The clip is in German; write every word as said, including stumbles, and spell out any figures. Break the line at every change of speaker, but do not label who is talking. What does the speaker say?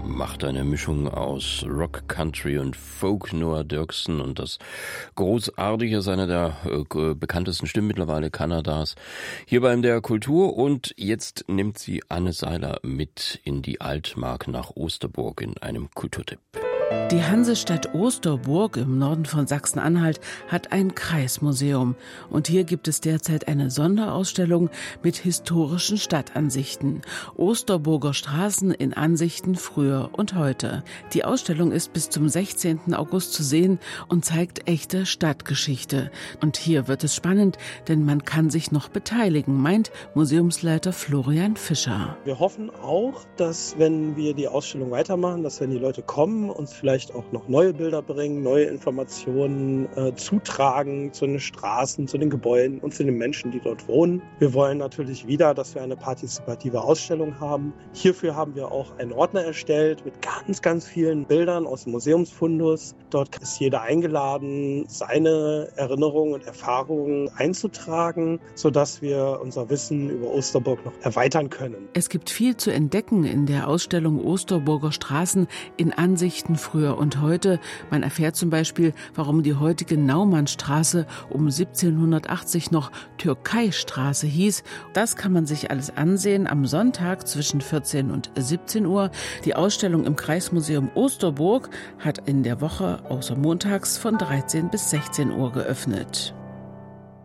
macht eine Mischung aus Rock, Country und Folk, Noah Dirksen, und das Großartige ist eine der äh, bekanntesten Stimmen mittlerweile Kanadas hier bei M D R Kultur. Und jetzt nimmt sie Anne Seiler mit in die Altmark nach Osterburg in einem Kulturtipp.
Die Hansestadt Osterburg im Norden von Sachsen-Anhalt hat ein Kreismuseum. Und hier gibt es derzeit eine Sonderausstellung mit historischen Stadtansichten. Osterburger Straßen in Ansichten früher und heute. Die Ausstellung ist bis zum sechzehnten August zu sehen und zeigt echte Stadtgeschichte. Und hier wird es spannend, denn man kann sich noch beteiligen, meint Museumsleiter Florian Fischer.
Wir hoffen auch, dass, wenn wir die Ausstellung weitermachen, dass wenn die Leute kommen, uns vielleicht auch noch neue Bilder bringen, neue Informationen äh, zutragen zu den Straßen, zu den Gebäuden und zu den Menschen, die dort wohnen. Wir wollen natürlich wieder, dass wir eine partizipative Ausstellung haben. Hierfür haben wir auch einen Ordner erstellt mit ganz, ganz vielen Bildern aus dem Museumsfundus. Dort ist jeder eingeladen, seine Erinnerungen und Erfahrungen einzutragen, sodass wir unser Wissen über Osterburg noch erweitern können.
Es gibt viel zu entdecken in der Ausstellung Osterburger Straßen in Ansichten früher und heute. Man erfährt zum Beispiel, warum die heutige Naumannstraße um siebzehnhundertachtzig noch Türkeistraße hieß. Das kann man sich alles ansehen am Sonntag zwischen vierzehn und siebzehn Uhr. Die Ausstellung im Kreismuseum Osterburg hat in der Woche außer montags von dreizehn bis sechzehn Uhr geöffnet.